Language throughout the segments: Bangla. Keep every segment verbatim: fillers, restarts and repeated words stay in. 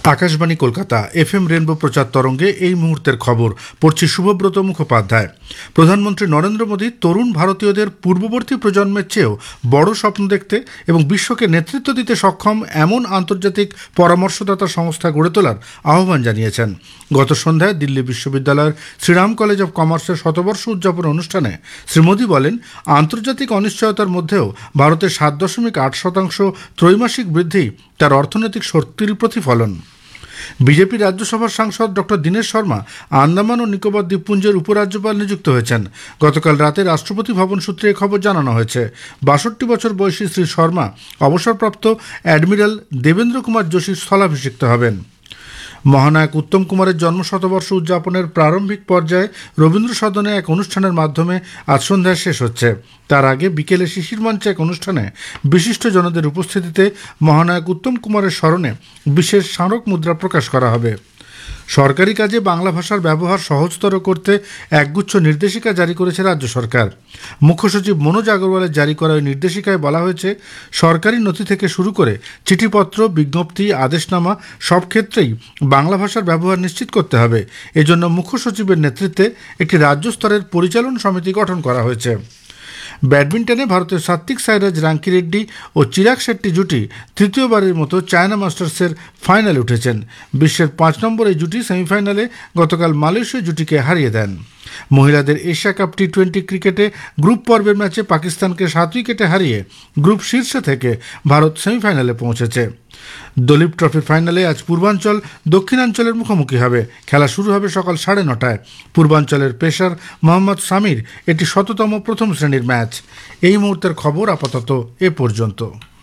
Akashvani Kolkata F M rainbow প্রচার তরঙ্গে এই মুহূর্তের খবর পড়ছি শুভব্রত মুখোপাধ্যায়। প্রধানমন্ত্রী নরেন্দ্র মোদী তরুণ ভারতীয়দের পূর্ববর্তী প্রজন্মের চেয়েও বড় স্বপ্ন দেখতে এবং বিশ্বকে নেতৃত্ব দিতে সক্ষম এমন আন্তর্জাতিক পরামর্শদাতা সংস্থা গড়ে তোলার আহ্বান জানিয়েছেন। গত সন্ধ্যায় দিল্লি বিশ্ববিদ্যালয়ের শ্রীরাম কলেজ অব কমার্সের শতবর্ষ উদযাপন অনুষ্ঠানে শ্রী মোদী বলেন, আন্তর্জাতিক অনিশ্চয়তার মধ্যেও ভারতের সাত দশমিক আট শতাংশ ত্রৈমাসিক বৃদ্ধি তার অর্থনৈতিক শক্তির প্রতিফলন। বিজেপি রাজ্যসভার সাংসদ ডক্টর দীনেশ শর্মা আন্দামান ও নিকোবর দ্বীপপুঞ্জের উপরাজ্যপাল নিযুক্ত হয়েছেন। গতকাল রাতে রাষ্ট্রপতি ভবন সূত্রে এই খবর জানানো হয়েছে। বাষট্টি বছর বয়সী শ্রী শর্মা অবসরপ্রাপ্ত অ্যাডমিরাল দেবেন্দ্র কুমার যোশীর স্থলাভিষিক্ত হবেন। মহানায়ক উত্তম কুমারের জন্মশতবর্ষ উদযাপনের প্রারম্ভিক পর্যায়ে রবীন্দ্র সদনে এক অনুষ্ঠানের মাধ্যমে আজ সন্ধ্যায় শেষ হচ্ছে। তার আগে বিকেলে শিশির মঞ্চে এক অনুষ্ঠানে বিশিষ্ট জনদের উপস্থিতিতে মহানায়ক উত্তম কুমারের স্মরণে বিশেষ স্মারক মুদ্রা প্রকাশ করা হবে। সরকারি কাজে বাংলা ভাষার ব্যবহার সহজতর করতে একগুচ্ছ নির্দেশিকা জারি করেছে রাজ্য সরকার। মুখ্য সচিব মনোজ আগরওয়ালের জারি করা ওই নির্দেশিকায় বলা হয়েছে, সরকারি নথি থেকে শুরু করে চিঠিপত্র, বিজ্ঞপ্তি, আদেশনামা সব ক্ষেত্রেই বাংলা ভাষার ব্যবহার নিশ্চিত করতে হবে। এজন্য মুখ্য সচিবের নেতৃত্বে একটি রাজ্য স্তরের পরিচালন সমিতি গঠন করা হয়েছে। ব্যাডমিন্টনে ভারতের সাত্বিক সাইরাজ রাঙ্কিরেড্ডি ও চিরাগ শেট্টি জুটি তৃতীয়বারের মতো চায়না মাস্টার্সের ফাইনালে উঠেছেন। বিশ্বের পাঁচ নম্বর এই জুটি সেমিফাইনালে গতকাল মালয়েশীয় জুটিকে হারিয়ে দেন। মহিলাদের এশিয়া কাপ টি টোয়েন্টি ক্রিকেটে গ্রুপ পর্বের ম্যাচে পাকিস্তানকে সাত উইকেটে হারিয়ে গ্রুপ শীর্ষে থেকে ভারত সেমিফাইনালে পৌঁছেছে। দলীপ ট্রফির ফাইনালে আজ পূর্বাঞ্চল দক্ষিণাঞ্চলের মুখোমুখি হবে। খেলা শুরু হবে সকাল সাড়ে নটায়। পূর্বাঞ্চলের পেসার মোহাম্মদ সামির এটি শততম প্রথম শ্রেণীর ম্যাচ। এই মুহূর্তের খবর আপাতত এ পর্যন্ত।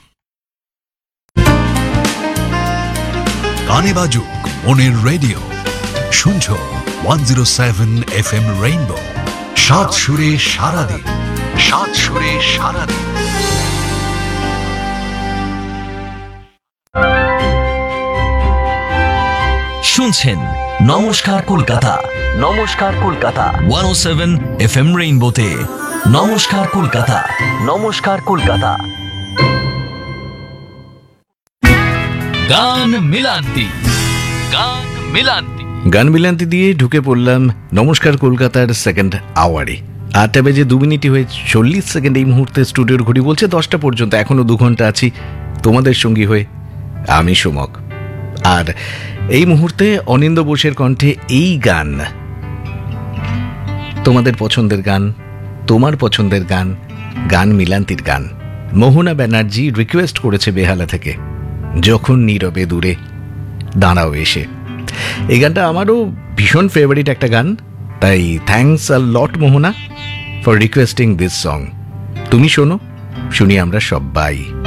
গানে বাজুক মনের রেডিও, শুনছো one zero seven F M rainbow. সাত সুরে সারাদিন, সাত সুরে সারাদিন। শুনছেন নমস্কার কলকাতা, নমস্কার কলকাতা ওয়ান ও সেভেন এফ এম রেইনবোতে। নমস্কার কলকাতা, নমস্কার কলকাতা। গান মিলান্তি, গান মিলান্তি, গান মিলান্তি দিয়ে ঢুকে পড়লাম নমস্কার কলকাতার সেকেন্ড আওয়ারে। আটটা বেজে দু মিনিটই হয়ে চল্লিশ সেকেন্ড এই মুহূর্তে স্টুডিওর ঘড়ি বলছে দশটা পর্যন্ত। এখনো দু ঘন্টা আছি তোমাদের সঙ্গী হয়ে আমি সুমক। আর এই মুহূর্তে অনিন্দ বোসের কণ্ঠে এই গান, তোমাদের পছন্দের গান, তোমার পছন্দের গান, গান মিলান্তির গান। মোহনা ব্যানার্জি রিকোয়েস্ট করেছে বেহালা থেকে, যখন নীরবে দূরে দাঁড়াও এসে। এই গানটা আমারও ভীষণ ফেভারিট একটা গান, তাই thanks a lot Mohona for requesting this song. তুমি শোনো, শুনি আমরা সবাই।